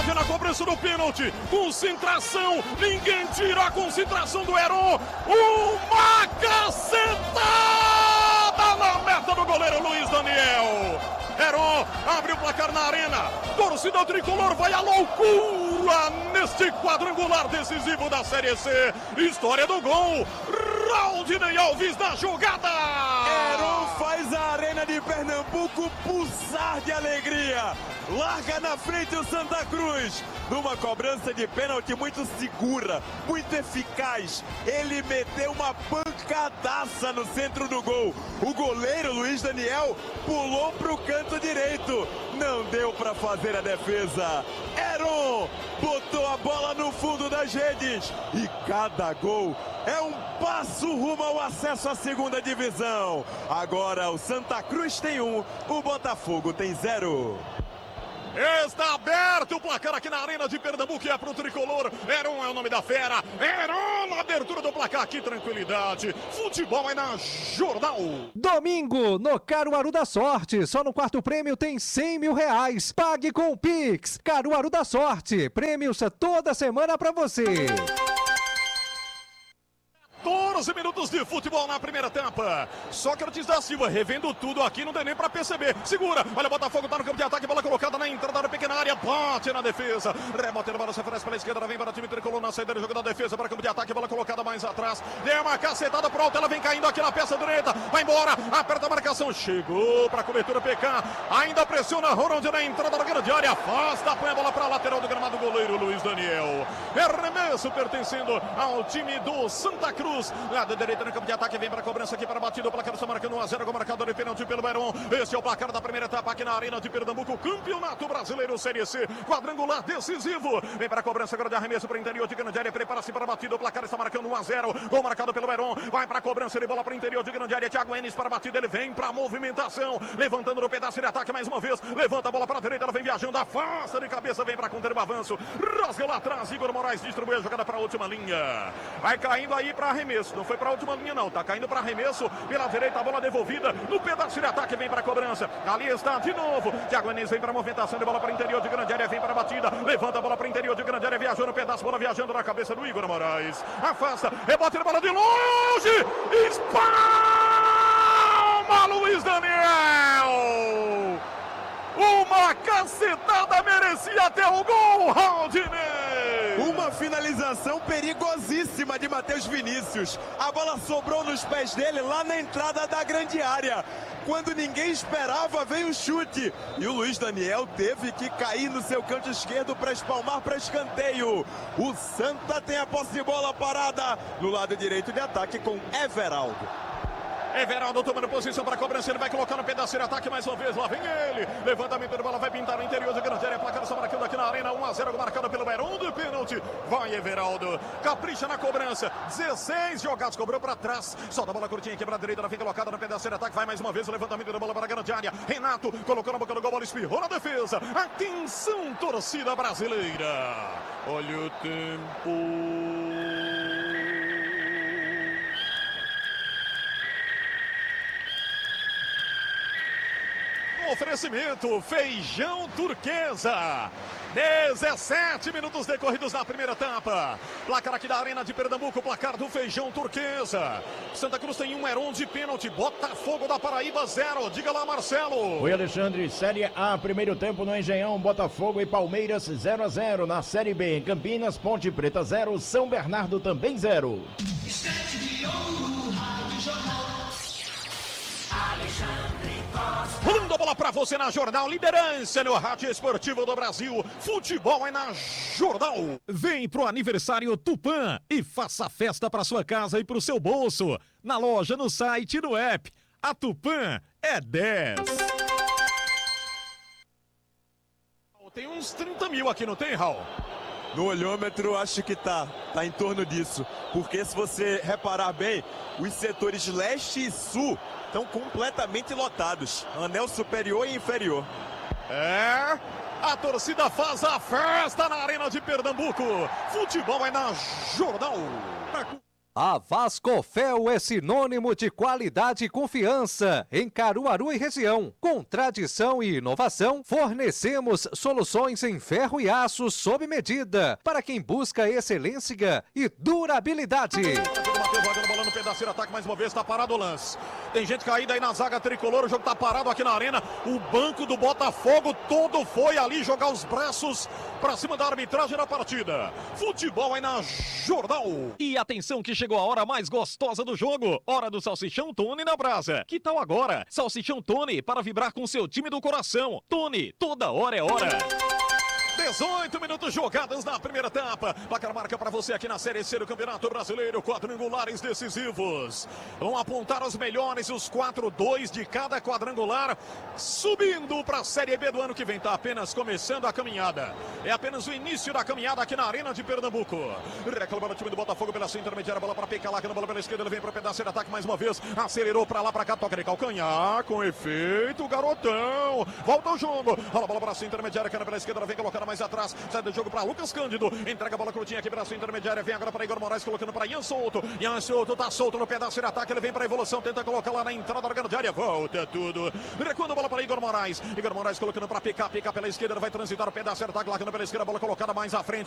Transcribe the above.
Capricha na cobrança do pênalti. Concentração. Ninguém tira a concentração do Heron. Uma cacetada na meta do goleiro Luiz Daniel. Heron abre o placar na arena. Torcida tricolor vai à loucura neste quadrangular decisivo da Série C. História do gol. Raudinei Alves na jogada. Heron faz a arena de Pernambuco pulsar de alegria. Larga na frente o Santa Cruz. Numa cobrança de pênalti muito segura, muito eficaz. Ele meteu uma pancadaça no centro do gol. O goleiro Luiz Daniel pulou para o canto direito. Não deu para fazer a defesa. Heron botou a bola no fundo das redes. E cada gol é um passo rumo ao acesso à segunda divisão. Agora o Santa Cruz tem 1, o Botafogo tem 0. Está aberto o placar aqui na Arena de Pernambuco e é pro tricolor. Heron é o nome da fera. Heron na abertura do placar. Que tranquilidade. Futebol é na Jornal. Domingo, no Caruaru da Sorte. Só no quarto prêmio tem 100 mil reais. Pague com o Pix. Caruaru da Sorte. Prêmios toda semana pra você. 14 minutos de futebol na primeira etapa. Sócrates da Silva revendo tudo aqui, não tem nem pra perceber. Segura, olha o Botafogo, tá no campo de ataque, bola colocada na entrada da pequena área, bate na defesa. Rebote, bola se oferece pela esquerda, vem para o time tricolor na saída do jogo da defesa, para o campo de ataque, bola colocada mais atrás. Deu uma cacetada pro alto, ela vem caindo aqui na peça direita, vai embora, aperta a marcação, chegou pra cobertura PK, ainda pressiona Ronald na entrada da grande área, afasta, põe a bola pra lateral do gramado, goleiro Luiz Daniel. Arremesso pertencendo ao time do Santa Cruz. Lado direito no campo de ataque, vem para a cobrança aqui para a batida, o placar está marcando 1-0 com o marcador de pênalti pelo Heron. Este é o placar da primeira etapa aqui na Arena de Pernambuco, Campeonato Brasileiro Série C, quadrangular decisivo. Vem para a cobrança agora de arremesso para o interior de grande área, prepara-se para a batida, o placar está marcando 1-0, gol marcado pelo Heron. Vai para a cobrança de bola para o interior de grande área, Thiago Enes para a batida, ele vem para a movimentação, levantando no pedaço de ataque mais uma vez, levanta a bola para a direita, ela vem viajando, afasta de cabeça, vem para conter o avanço, rasga lá atrás, Igor Moraes distribui a jogada para a última linha. Vai caindo aí para arremesso, não foi para a última linha não, tá caindo para arremesso, pela direita a bola devolvida, no pedaço de ataque vem para a cobrança, ali está de novo, Thiago Enes vem para a movimentação de bola para o interior de grande área, vem para a batida, levanta a bola para o interior de grande área, viajou no pedaço, bola viajando na cabeça do Igor Moraes, afasta, rebote na bola de longe, espalma Luiz Daniel! Uma cacetada merecia até o gol, Raudinei! Uma finalização perigosíssima de Matheus Vinícius. A bola sobrou nos pés dele lá na entrada da grande área. Quando ninguém esperava, veio o chute. E o Luiz Daniel teve que cair no seu canto esquerdo para espalmar para escanteio. O Santa tem a posse de bola parada no lado direito de ataque com Everaldo. Everaldo tomando posição para a cobrança, ele vai colocar no pedaço de ataque mais uma vez, lá vem ele, levantamento de bola, vai pintar no interior de grande área, placar está marcando aqui na arena, 1-0, marcado pelo Heron de pênalti, vai Everaldo, capricha na cobrança, 16 jogados, cobrou para trás, solta a bola curtinha, quebra a direita, ela vem colocada no pedaço de ataque, vai mais uma vez o levantamento de bola para a grande área, Renato colocou na boca do gol, bola espirrou na defesa, atenção torcida brasileira, olha o tempo... Oferecimento Feijão Turquesa. 17 minutos decorridos na primeira etapa. Placar aqui da Arena de Pernambuco, placar do Feijão Turquesa. Santa Cruz tem 1, Heron de pênalti. Botafogo da Paraíba 0. Diga lá, Marcelo. Oi, Alexandre. Série A, primeiro tempo no Engenhão, Botafogo e Palmeiras 0-0. Na Série B, Campinas, Ponte Preta 0. São Bernardo também 0. Rolando a bola pra você na Jornal, liderança no rádio esportivo do Brasil, futebol é na Jornal. Vem pro aniversário Tupã e faça festa pra sua casa e pro seu bolso, na loja, no site e no app. A Tupã é 10. Tem uns 30 mil aqui, não tem, Raul? No olhômetro acho que tá em torno disso, porque se você reparar bem, os setores leste e sul estão completamente lotados, anel superior e inferior. É, a torcida faz a festa na Arena de Pernambuco, futebol é na Jornal. A Vascofel é sinônimo de qualidade e confiança em Caruaru e região. Com tradição e inovação, fornecemos soluções em ferro e aço sob medida para quem busca excelência e durabilidade. Bola no pedaço, ataque mais uma vez, tá parado o lance. Tem gente caída aí na zaga tricolor, o jogo tá parado aqui na arena. O banco do Botafogo todo foi ali jogar os braços pra cima da arbitragem na partida. Futebol aí na Jornal. E atenção que chegou a hora mais gostosa do jogo. Hora do Salsichão Tony na brasa. Que tal agora? Salsichão Tony para vibrar com seu time do coração. Tony, toda hora é hora. 18 minutos jogadas na primeira etapa. Placar marca para você aqui na Série C do Campeonato Brasileiro. Quadrangulares decisivos. Vão apontar os melhores, os 4-2 de cada quadrangular. Subindo para a Série B do ano que vem. Tá apenas começando a caminhada. É apenas o início da caminhada aqui na Arena de Pernambuco. Reclama o time do Botafogo pela sua intermediária. Bola para Peca lá, na bola pela esquerda. Ele vem para o pedaço de ataque mais uma vez. Acelerou para lá, para cá. Toca de calcanhar. Com efeito, garotão. Volta o jogo. Olha a bola para a sua intermediária. Cana pela esquerda. Vem colocando mais atrás, sai do jogo para Lucas Cândido, entrega a bola curtinha aqui para a sua intermediária, vem agora para Igor Moraes, colocando para Ian Souto, tá solto no pedaço de ataque, ele vem para a evolução, tenta colocar lá na entrada da grande área, volta tudo, recuando a bola para Igor Moraes colocando para PK pela esquerda, vai transitar o pedaço de ataque, largando pela esquerda, a bola colocada mais à frente,